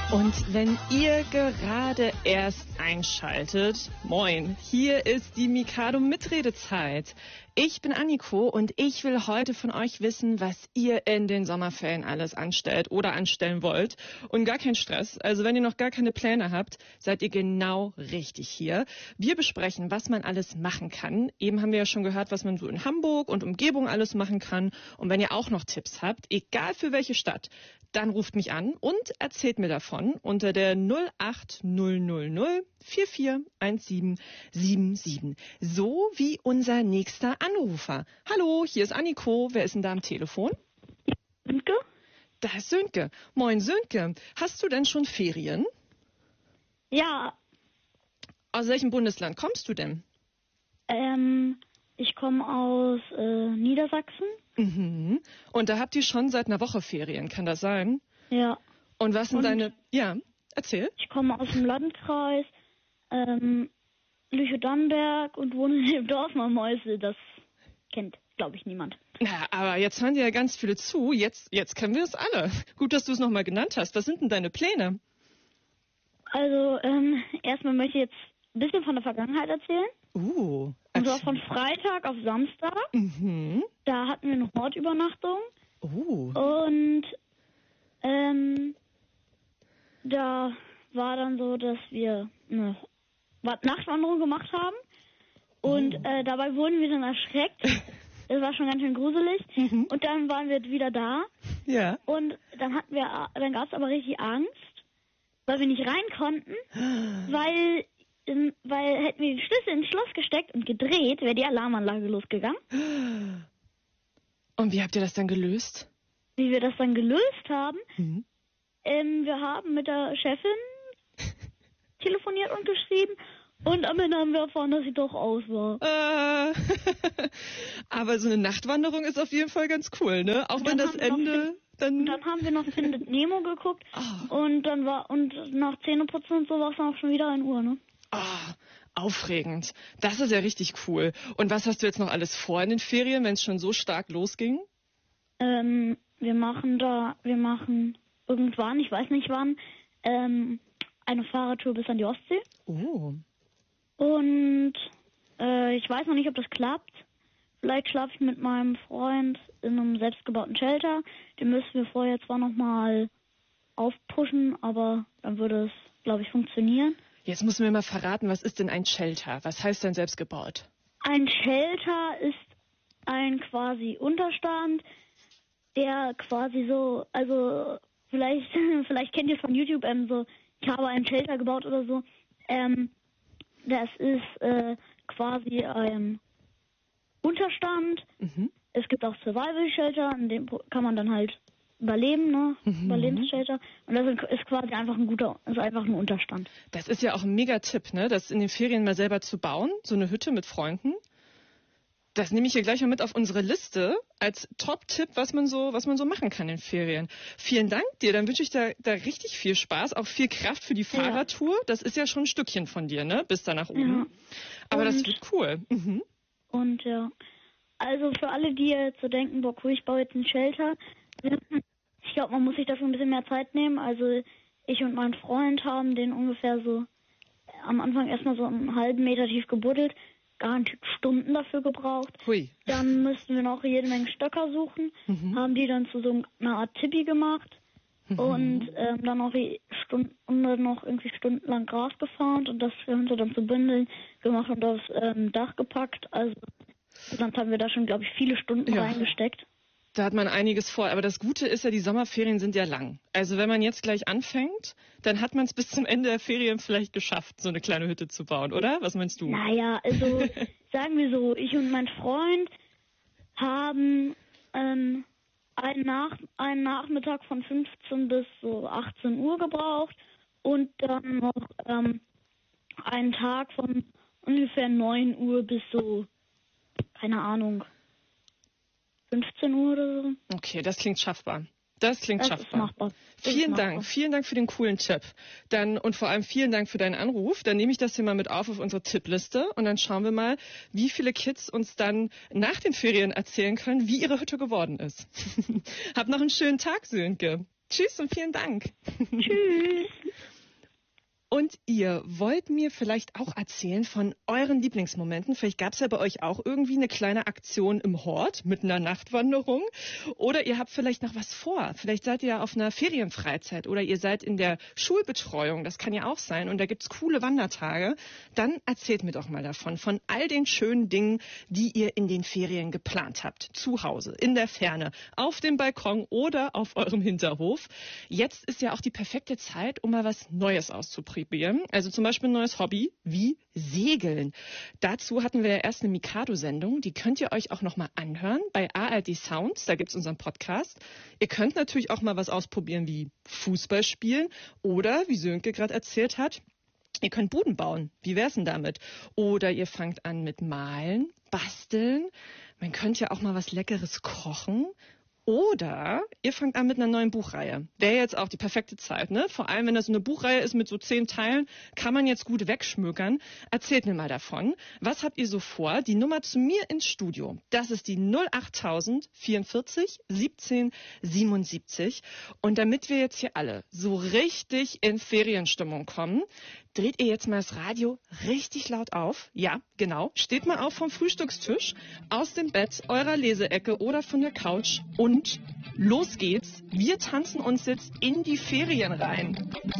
Und wenn ihr gerade erst einschaltet, moin, hier ist die Mikado Mitredezeit. Ich bin Anniko und ich will heute von euch wissen, was ihr in den Sommerferien alles anstellt oder anstellen wollt. Und gar kein Stress. Also wenn ihr noch gar keine Pläne habt, seid ihr genau richtig hier. Wir besprechen, was man alles machen kann. Eben haben wir ja schon gehört, was man so in Hamburg und Umgebung alles machen kann. Und wenn ihr auch noch Tipps habt, egal für welche Stadt, dann ruft mich an und erzählt mir davon unter der 08000 441777. So wie unser nächster Anrufer. Hallo, hier ist Anniko. Wer ist denn da am Telefon? Sönke? Da ist Sönke. Moin Sönke. Hast du denn schon Ferien? Ja. Aus welchem Bundesland kommst du denn? Ich komme aus Niedersachsen. Mhm. Und da habt ihr schon seit einer Woche Ferien, kann das sein? Ja. Und was sind deine... Ja, erzähl. Ich komme aus dem Landkreis Lüchow-Dannenberg und wohne in dem Dorf Marmäusel. Das kennt, glaube ich, niemand. Na, aber jetzt hören dir ja ganz viele zu. Jetzt kennen wir es alle. Gut, dass du es nochmal genannt hast. Was sind denn deine Pläne? Also, erstmal möchte ich jetzt ein bisschen von der Vergangenheit erzählen. Und zwar von Freitag auf Samstag. Mhm. Da hatten wir eine Hortübernachtung. Und da war dann so, dass wir eine Nachtwanderung gemacht haben. Und dabei wurden wir dann erschreckt. Das war schon ganz schön gruselig. Mhm. Und dann waren wir wieder da. Ja. Und dann gab es aber richtig Angst, weil wir nicht rein konnten, weil hätten wir den Schlüssel ins Schloss gesteckt und gedreht, wäre die Alarmanlage losgegangen. Und wie habt ihr das dann gelöst? Wie wir das dann gelöst haben? Mhm. Wir haben mit der Chefin telefoniert und geschrieben und am Ende haben wir erfahren, dass sie doch aus war. Aber so eine Nachtwanderung ist auf jeden Fall ganz cool, ne? Auch wenn das Ende... Und dann haben wir noch Findet Nemo geguckt und nach Zähneputzen und so war es dann auch schon wieder 1 Uhr, ne? Aufregend. Das ist ja richtig cool. Und was hast du jetzt noch alles vor in den Ferien, wenn es schon so stark losging? Wir machen irgendwann, ich weiß nicht wann, eine Fahrradtour bis an die Ostsee. Und ich weiß noch nicht, ob das klappt. Vielleicht schlafe ich mit meinem Freund in einem selbstgebauten Shelter. Den müssen wir vorher zwar nochmal aufpushen, aber dann würde es, glaube ich, funktionieren. Jetzt musst du mir mal verraten, was ist denn ein Shelter? Was heißt denn selbstgebaut? Ein Shelter ist ein quasi Unterstand, der quasi so, also vielleicht kennt ihr von YouTube so, ich habe einen Shelter gebaut oder so. Das ist quasi ein Unterstand. Mhm. Es gibt auch Survival Shelter, in dem kann man dann halt überleben, ne? Überlebensshelter. Und das ist quasi einfach ein Unterstand. Das ist ja auch ein Mega-Tipp, ne? Das in den Ferien mal selber zu bauen, so eine Hütte mit Freunden. Das nehme ich hier gleich mal mit auf unsere Liste als Top-Tipp, was man so machen kann in Ferien. Vielen Dank dir, dann wünsche ich da richtig viel Spaß, auch viel Kraft für die Fahrradtour. Das ist ja schon ein Stückchen von dir, ne? Bis da nach oben. Ja. Aber das wird cool. Mhm. Und ja, also für alle, die jetzt so denken, boah cool, ich baue jetzt einen Shelter, ich glaube, man muss sich dafür ein bisschen mehr Zeit nehmen. Also ich und mein Freund haben den ungefähr so am Anfang erstmal so einen halben Meter tief gebuddelt, garantiert Stunden dafür gebraucht. Hui. Dann müssten wir noch jede Menge Stöcker suchen, haben die dann zu so einer Art Tipi gemacht und dann noch irgendwie stundenlang Gras gefarmt und das haben sie dann zu Bündeln gemacht und aufs Dach gepackt. Also sonst haben wir da schon, glaube ich, viele Stunden reingesteckt. Da hat man einiges vor. Aber das Gute ist ja, die Sommerferien sind ja lang. Also wenn man jetzt gleich anfängt, dann hat man es bis zum Ende der Ferien vielleicht geschafft, so eine kleine Hütte zu bauen, oder? Was meinst du? Naja, also sagen wir so, ich und mein Freund haben einen Nachmittag von 15 bis so 18 Uhr gebraucht und dann noch einen Tag von ungefähr 9 Uhr bis so, keine Ahnung, 15 Uhr oder so. Okay, das klingt schaffbar. Das schaffbar. Ist machbar. Vielen Dank für den coolen Tipp. Und vor allem vielen Dank für deinen Anruf. Dann nehme ich das hier mal mit auf unsere Tippliste und dann schauen wir mal, wie viele Kids uns dann nach den Ferien erzählen können, wie ihre Hütte geworden ist. Hab noch einen schönen Tag, Sönke. Tschüss und vielen Dank. Tschüss. Und ihr wollt mir vielleicht auch erzählen von euren Lieblingsmomenten. Vielleicht gab es ja bei euch auch irgendwie eine kleine Aktion im Hort mit einer Nachtwanderung. Oder ihr habt vielleicht noch was vor. Vielleicht seid ihr ja auf einer Ferienfreizeit oder ihr seid in der Schulbetreuung. Das kann ja auch sein. Und da gibt's coole Wandertage. Dann erzählt mir doch mal davon, von all den schönen Dingen, die ihr in den Ferien geplant habt. Zu Hause, in der Ferne, auf dem Balkon oder auf eurem Hinterhof. Jetzt ist ja auch die perfekte Zeit, um mal was Neues auszuprobieren. Also zum Beispiel ein neues Hobby wie Segeln. Dazu hatten wir ja erst eine Mikado-Sendung. Die könnt ihr euch auch noch mal anhören bei ARD Sounds. Da gibt's unseren Podcast. Ihr könnt natürlich auch mal was ausprobieren wie Fußball spielen oder, wie Sönke gerade erzählt hat, ihr könnt Buden bauen. Wie wär's denn damit? Oder ihr fangt an mit Malen, Basteln. Man könnte ja auch mal was Leckeres kochen. Oder ihr fangt an mit einer neuen Buchreihe. Wäre jetzt auch die perfekte Zeit, ne? Vor allem, wenn das so eine Buchreihe ist mit so 10 Teilen, kann man jetzt gut wegschmökern. Erzählt mir mal davon. Was habt ihr so vor? Die Nummer zu mir ins Studio, das ist die 08000 44 17 77. Und damit wir jetzt hier alle so richtig in Ferienstimmung kommen, dreht ihr jetzt mal das Radio richtig laut auf. Ja, genau. Steht mal auf vom Frühstückstisch, aus dem Bett, eurer Leseecke oder von der Couch und los geht's. Wir tanzen uns jetzt in die Ferien rein.